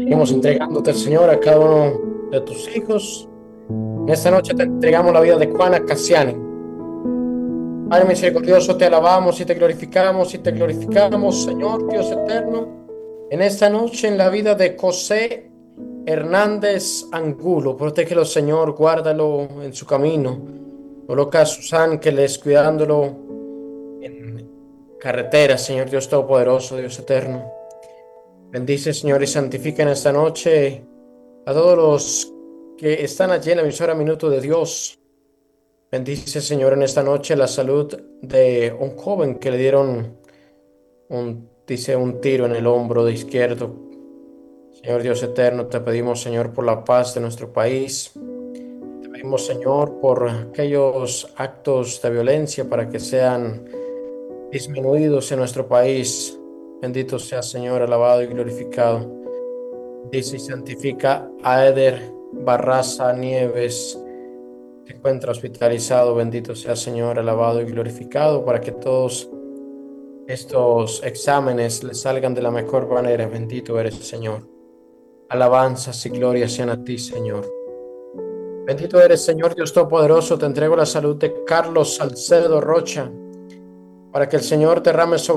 Seguimos entregándote, Señor, a cada uno de tus hijos. En esta noche te entregamos la vida de Juana Cassiani. Padre misericordioso, te alabamos y te glorificamos, Señor Dios eterno. En esta noche, en la vida de José Hernández Angulo, protégelo, Señor, guárdalo en su camino. Coloca a sus ángeles cuidándolo en carretera, Señor Dios Todopoderoso, Dios eterno. Bendice, Señor, y santifica en esta noche a todos los que están allí en la emisora Minuto de Dios. Bendice, Señor, en esta noche la salud de un joven que le dieron un tiro en el hombro de izquierdo. Señor Dios eterno, te pedimos, Señor, por la paz de nuestro país. Te pedimos, Señor, por aquellos actos de violencia para que sean disminuidos en nuestro país. Bendito sea, Señor, alabado y glorificado. Dice y santifica a Eder Barraza Nieves. Se encuentra hospitalizado. Bendito sea, Señor, alabado y glorificado, para que todos estos exámenes le salgan de la mejor manera. Bendito eres, Señor. Alabanzas y glorias sean a ti, Señor. Bendito eres, Señor Dios Todopoderoso. Te entrego la salud de Carlos Salcedo Rocha, para que el Señor derrame sobre